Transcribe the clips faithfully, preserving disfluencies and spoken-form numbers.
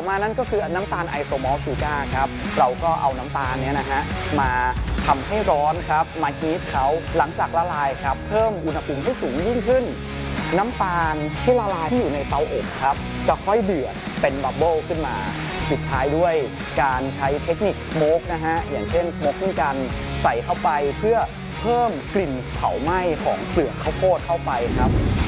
มานั่นก็คือน้ำตาลไอโซมอลต์ชูการ์ครับเราก็เอาน้ำตาลเนี้ยนะฮะมาทำให้ร้อนครับมาฮีทเขาหลังจากละลายครับเพิ่มอุณหภูมิให้สูงยิ่งขึ้นน้ำตาลที่ละลายที่อยู่ในเตาอบครับจะค่อยเดือดเป็นบับเบิ้ลขึ้นมาปิดท้ายด้วยการใช้เทคนิคสโมกนะฮะอย่างเช่นสโมกกิ้งกันใส่เข้าไปเพื่อเพิ่มกลิ่นเผาไหม้ของเปลือกข้าวโพดเข้าไปครับ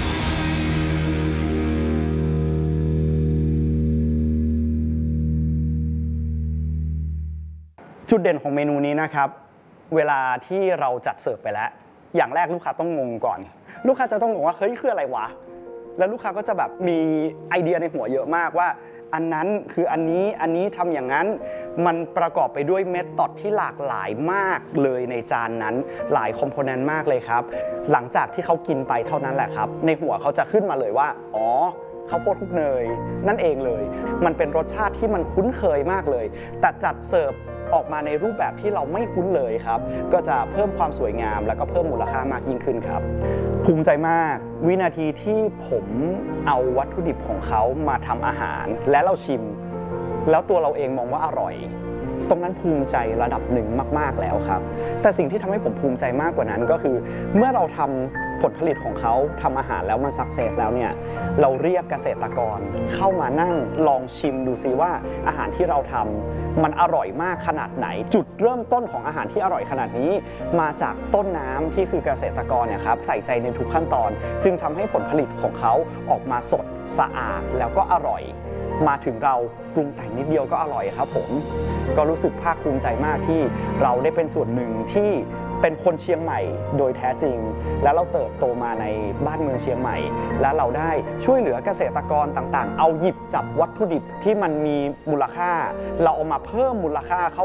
จุดเด่นของเมนูนี้นะครับเวลาที่เราจัดเสิร์ฟไปแล้วอย่างแรกลูกค้าต้องงงก่อนลูกค้าจะต้องงงว่าเฮ้ยคืออะไรวะแล้วลูกค้าก็จะแบบมีไอเดียในหัวเยอะมากว่าอันนั้นคืออันนี้อันนี้ทำอย่างนั้นมันประกอบไปด้วยเมธอดที่หลากหลายมากเลยในจานนั้นหลายคอมโพเนนต์มากเลยครับหลังจากที่เขากินไปเท่านั้นแหละครับในหัวเขาจะขึ้นมาเลยว่าอ๋อข้าวโพดคลุกเนยนั่นเองเลยมันเป็นรสชาติที่มันคุ้นเคยมากเลยแต่จัดเสิร์ฟออกมาในรูปแบบที่เราไม่คุ้นเลยครับก็จะเพิ่มความสวยงามแล้วก็เพิ่มมูลค่ามากยิ่งขึ้นครับภูมิใจมากวินาทีที่ผมเอาวัตถุดิบของเขามาทำอาหารและเราชิมแล้วตัวเราเองมองว่าอร่อยตรงนั้นภูมิใจระดับหนึ่งมากๆแล้วครับแต่สิ่งที่ทำให้ผมภูมิใจมากกว่านั้นก็คือเมื่อเราทำผลผลิตของเขาทำอาหารแล้วมันสักเซสแล้วเนี่ยเราเรียกเกษตรกรเข้ามานั่งลองชิมดูซิว่าอาหารที่เราทำมันอร่อยมากขนาดไหนจุดเริ่มต้นของอาหารที่อร่อยขนาดนี้มาจากต้นน้ำที่คือเกษตรกรเนี่ยครับใส่ใจในทุกขั้นตอนจึงทำให้ผลผลิตของเขาออกมาสดสะอาดแล้วก็อร่อยมาถึงเราปรุงแต่งนิดเดียวก็อร่อยครับผมก็รู้สึกภาคภูมิใจมากที่เราได้เป็นส่วนหนึ่งที่เป็นคนเชียงใหม่โดยแท้จริงแล้วเราเติบโตมาในบ้านเมืองเชียงใหม่และเราได้ช่วยเหลือเกษตรกรต่างๆเอาหยิบจับวัตถุดิบที่มันมีมูลค่าเราเอามาเพิ่มมูลค่าเข้า